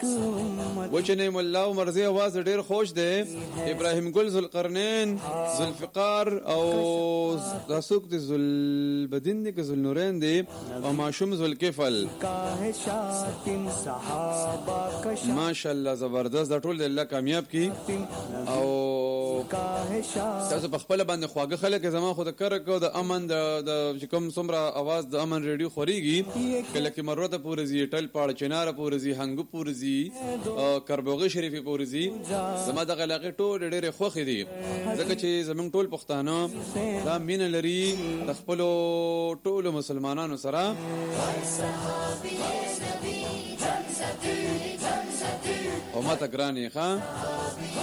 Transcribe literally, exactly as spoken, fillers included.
وچنه مولا مرزي आवाज ډیر خوش دی. ابراهيم ګل ذوالقرنین ذوالفقار او داسوک د ذوالبدین دی که ذوالنورین دی او ماشوم ذوالکفل. ماشاءالله زبردست دا ټول الله کامیاب کی. او تاسو په خپل باندې خواږه خلک زما خو د کار کو د امن د کوم څومره आवाज د امن ریډیو خوريږي کله کې مروته پورزي ټل پاړ چنار پورزي هنګ پورزي کربوغي شریفي پورزي زما د علاقې ټول ډېر خوخي دي ځکه چې زمونږ ټول پښتانه دا مين لري د خپل ټول مسلمانانو سره. او ما ته ګرانې ښا